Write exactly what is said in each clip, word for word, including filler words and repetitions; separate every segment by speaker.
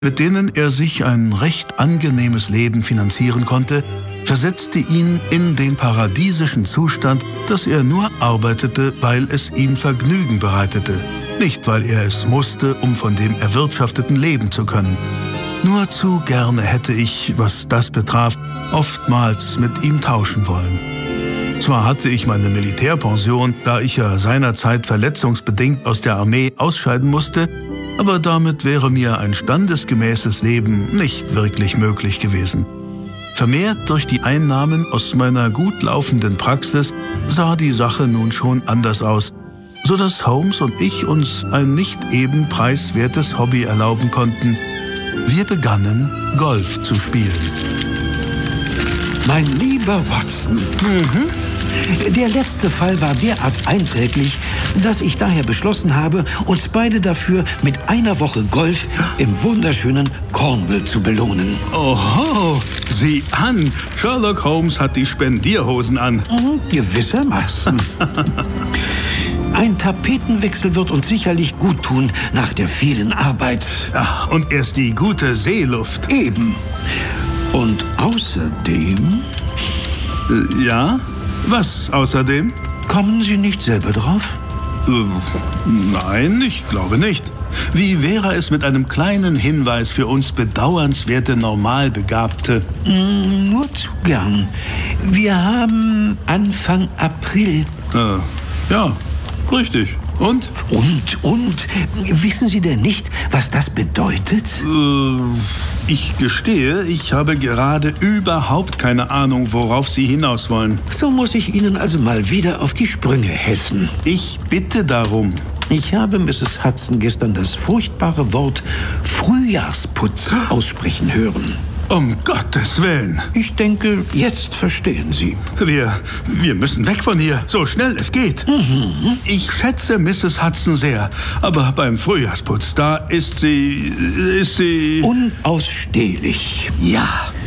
Speaker 1: mit denen er sich ein recht angenehmes Leben finanzieren konnte, versetzte ihn in den paradiesischen Zustand, dass er nur arbeitete, weil es ihm Vergnügen bereitete, nicht weil er es musste, um von dem Erwirtschafteten leben zu können. Nur zu gerne hätte ich, was das betraf, oftmals mit ihm tauschen wollen. Zwar hatte ich meine Militärpension, da ich ja seinerzeit verletzungsbedingt aus der Armee ausscheiden musste, aber damit wäre mir ein standesgemäßes Leben nicht wirklich möglich gewesen. Vermehrt durch die Einnahmen aus meiner gut laufenden Praxis sah die Sache nun schon anders aus, so dass Holmes und ich uns ein nicht eben preiswertes Hobby erlauben konnten. Wir begannen, Golf zu spielen.
Speaker 2: Mein lieber Watson, mhm. der letzte Fall war derart einträglich, dass ich daher beschlossen habe, uns beide dafür mit einer Woche Golf im wunderschönen Cornwall zu belohnen.
Speaker 1: Oho, sieh an, Sherlock Holmes hat die Spendierhosen an.
Speaker 2: Mhm, gewissermaßen. Ein Tapetenwechsel wird uns sicherlich gut tun nach der vielen Arbeit.
Speaker 1: Ach, und erst die gute Seeluft.
Speaker 2: Eben. Und außerdem...
Speaker 1: Äh, ja? Was außerdem?
Speaker 2: Kommen Sie nicht selber drauf?
Speaker 1: Äh, nein, ich glaube nicht. Wie wäre es mit einem kleinen Hinweis für uns bedauernswerte Normalbegabte?
Speaker 2: Mm, nur zu gern. Wir haben Anfang April.
Speaker 1: Äh, ja, richtig. Und?
Speaker 2: Und, und, wissen Sie denn nicht, was das bedeutet?
Speaker 1: Äh, ich gestehe, ich habe gerade überhaupt keine Ahnung, worauf Sie hinaus wollen.
Speaker 2: So muss ich Ihnen also mal wieder auf die Sprünge helfen.
Speaker 1: Ich bitte darum.
Speaker 2: Ich habe Misses Hudson gestern das furchtbare Wort Frühjahrsputz aussprechen hören.
Speaker 1: Um Gottes Willen.
Speaker 2: Ich denke, jetzt verstehen Sie.
Speaker 1: Wir, wir müssen weg von hier, so schnell es geht.
Speaker 2: Mhm.
Speaker 1: Ich schätze Misses Hudson sehr, aber beim Frühjahrsputz, da ist sie, ist sie...
Speaker 2: Unausstehlich.
Speaker 1: Ja.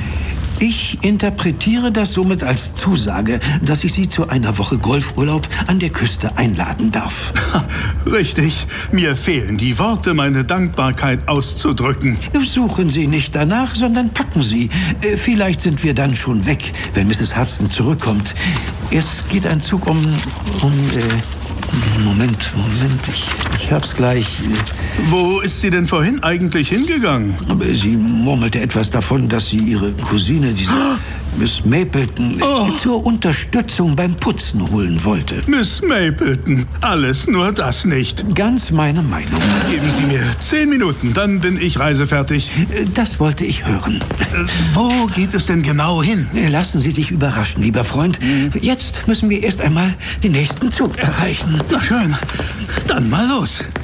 Speaker 2: Ich interpretiere das somit als Zusage, dass ich Sie zu einer Woche Golfurlaub an der Küste einladen darf.
Speaker 1: Richtig. Mir fehlen die Worte, meine Dankbarkeit auszudrücken.
Speaker 2: Suchen Sie nicht danach, sondern packen Sie. Äh, vielleicht sind wir dann schon weg, wenn Misses Hudson zurückkommt. Es geht ein Zug um... um äh, Moment, Moment, ich, ich hab's gleich.
Speaker 1: Wo ist sie denn vorhin eigentlich hingegangen?
Speaker 2: Sie murmelte etwas davon, dass sie ihre Cousine, diese Miss Mapleton,
Speaker 1: oh.
Speaker 2: zur Unterstützung beim Putzen holen wollte.
Speaker 1: Miss Mapleton, alles nur das nicht.
Speaker 2: Ganz meine Meinung.
Speaker 1: Geben Sie mir zehn Minuten, dann bin ich reisefertig.
Speaker 2: Das wollte ich hören.
Speaker 1: Äh, wo geht es denn genau hin?
Speaker 2: Lassen Sie sich überraschen, lieber Freund. Hm. Jetzt müssen wir erst einmal den nächsten Zug erreichen.
Speaker 1: Na schön, dann mal los.